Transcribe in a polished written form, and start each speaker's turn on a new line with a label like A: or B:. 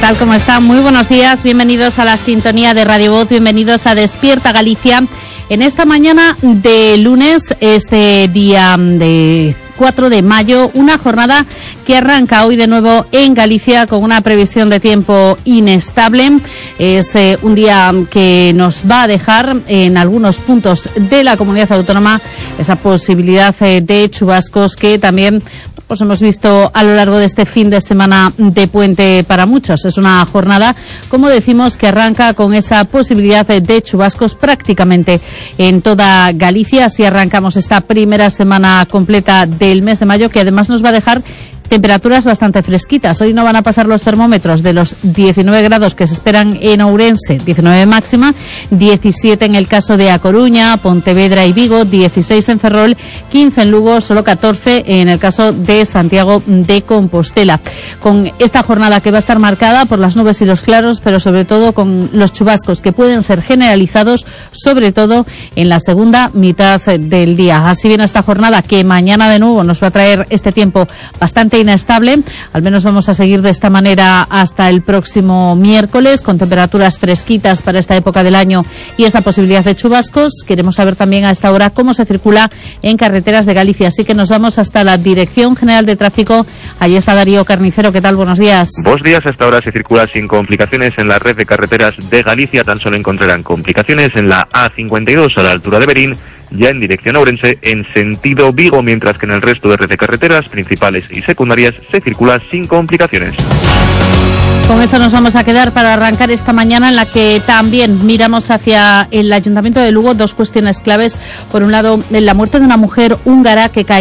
A: tal? ¿Cómo están? Muy buenos días, bienvenidos a la sintonía de Radio Voz, bienvenidos a Despierta Galicia. En esta mañana de lunes, este día de 4 de mayo, una jornada que arranca hoy de nuevo en Galicia con una previsión de tiempo inestable. Es un día que nos va a dejar en algunos puntos de la comunidad autónoma esa posibilidad de chubascos que también pues hemos visto a lo largo de este fin de semana de puente para muchos. Es una jornada, como decimos, que arranca con esa posibilidad de chubascos prácticamente en toda Galicia. Así arrancamos esta primera semana completa del mes de mayo, que además nos va a dejar temperaturas bastante fresquitas. Hoy no van a pasar los termómetros de los 19 grados que se esperan en Ourense, 19 máxima, 17 en el caso de A Coruña, Pontevedra y Vigo, 16 en Ferrol, 15 en Lugo, solo 14 en el caso de Santiago de Compostela. Con esta jornada que va a estar marcada por las nubes y los claros, pero sobre todo con los chubascos que pueden ser generalizados, sobre todo en la segunda mitad del día. Así viene esta jornada que mañana de nuevo nos va a traer este tiempo bastante inestable. Al menos vamos a seguir de esta manera hasta el próximo miércoles, con temperaturas fresquitas para esta época del año y esa posibilidad de chubascos. Queremos saber también a esta hora cómo se circula en carreteras de Galicia, así que nos vamos hasta la Dirección General de Tráfico. Allí está Darío Carnicero. ¿Qué tal? Buenos días.
B: Buenos días. Hasta ahora se circula sin complicaciones en la red de carreteras de Galicia. Tan solo encontrarán complicaciones en la A52 a la altura de Berín, ya en dirección a Ourense, en sentido Vigo, mientras que en el resto de red de carreteras principales y secundarias se circula sin complicaciones.
A: Con eso nos vamos a quedar para arrancar esta mañana, en la que también miramos hacia el Ayuntamiento de Lugo. Dos cuestiones claves. Por un lado, la muerte de una mujer húngara que cayó